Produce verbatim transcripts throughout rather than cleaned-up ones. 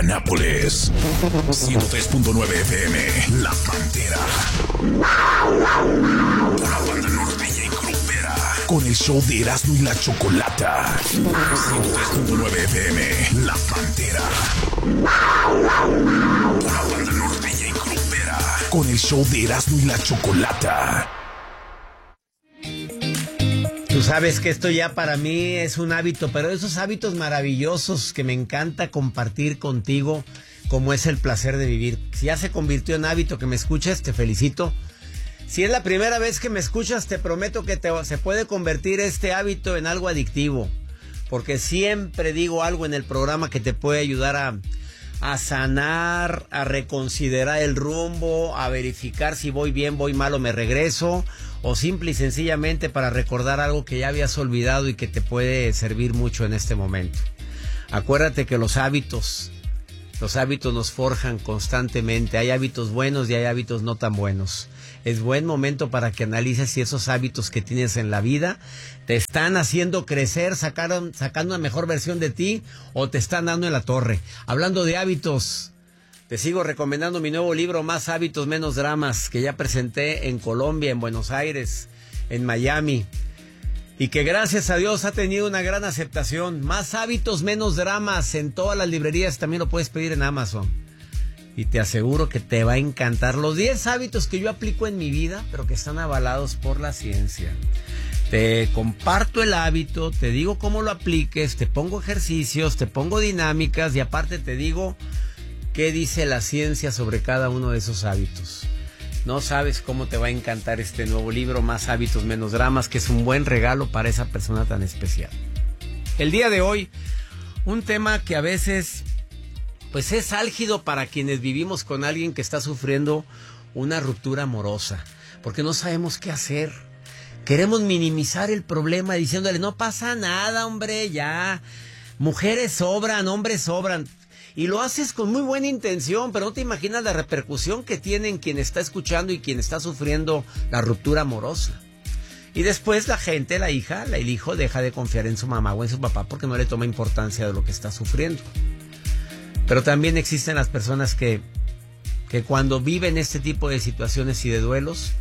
Indianápolis, ciento tres punto nueve F M, La Pantera, para banda norteña y grupera, con el show de Erasmo y la Chocolata, ciento tres punto nueve F M, La Pantera, para banda norteña y grupera, con el show de Erasmo y la Chocolata. Tú sabes que esto ya para mí es un hábito, pero esos hábitos maravillosos que me encanta compartir contigo, como es el placer de vivir. Si ya se convirtió en hábito que me escuches, te felicito. Si es la primera vez que me escuchas, te prometo que te, se puede convertir este hábito en algo adictivo, porque siempre digo algo en el programa que te puede ayudar a, a sanar, a reconsiderar el rumbo, a verificar si voy bien, voy mal o me regreso, o simple y sencillamente para recordar algo que ya habías olvidado y que te puede servir mucho en este momento. Acuérdate que los hábitos, los hábitos nos forjan constantemente. Hay hábitos buenos y hay hábitos no tan buenos. Es buen momento para que analices si esos hábitos que tienes en la vida te están haciendo crecer, sacaron, sacando una mejor versión de ti, o te están dando en la torre. Hablando de hábitos, te sigo recomendando mi nuevo libro, Más Hábitos, Menos Dramas, que ya presenté en Colombia, en Buenos Aires, en Miami, y que gracias a Dios ha tenido una gran aceptación. Más Hábitos, Menos Dramas, en todas las librerías, también lo puedes pedir en Amazon. Y te aseguro que te va a encantar. Los diez hábitos que yo aplico en mi vida, pero que están avalados por la ciencia. Te comparto el hábito, te digo cómo lo apliques, te pongo ejercicios, te pongo dinámicas y aparte te digo qué dice la ciencia sobre cada uno de esos hábitos. No sabes cómo te va a encantar este nuevo libro, Más Hábitos, Menos Dramas, que es un buen regalo para esa persona tan especial. El día de hoy, un tema que a veces pues es álgido para quienes vivimos con alguien que está sufriendo una ruptura amorosa, porque no sabemos qué hacer. Queremos minimizar el problema diciéndole, no pasa nada, hombre, ya. Mujeres sobran, hombres sobran. Y lo haces con muy buena intención, pero no te imaginas la repercusión que tiene en quien está escuchando y quien está sufriendo la ruptura amorosa. Y después la gente, la hija, el hijo, deja de confiar en su mamá o en su papá porque no le toma importancia de lo que está sufriendo. Pero también existen las personas que, que cuando viven este tipo de situaciones y de duelos,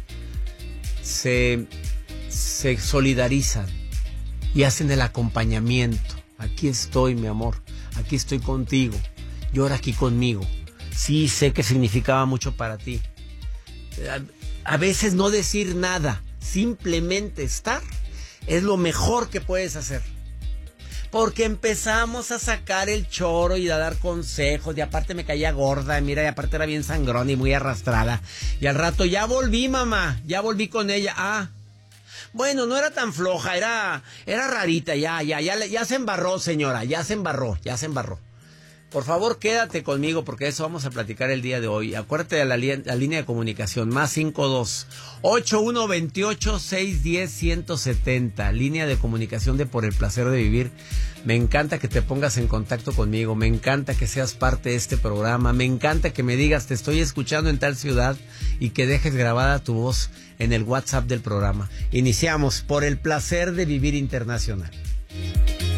se, se solidarizan y hacen el acompañamiento. Aquí estoy, mi amor, aquí estoy contigo, llora aquí conmigo. Sí, sé que significaba mucho para ti. A, a veces no decir nada, simplemente estar, es lo mejor que puedes hacer. Porque empezamos a sacar el choro y a dar consejos, y aparte me caía gorda, mira, y aparte era bien sangrona y muy arrastrada. Y al rato, ya volví, mamá, ya volví con ella. Ah, bueno, no era tan floja, era, era rarita, ya, ya, ya, ya se embarró, señora, ya se embarró, ya se embarró. Por favor, quédate conmigo porque eso vamos a platicar el día de hoy. Acuérdate de la, li- la línea de comunicación, más cinco dos ocho uno dos ocho seis uno cero uno siete cero, línea de comunicación de Por el Placer de Vivir. Me encanta que te pongas en contacto conmigo, me encanta que seas parte de este programa, me encanta que me digas, te estoy escuchando en tal ciudad, y que dejes grabada tu voz en el WhatsApp del programa. Iniciamos Por el Placer de Vivir Internacional.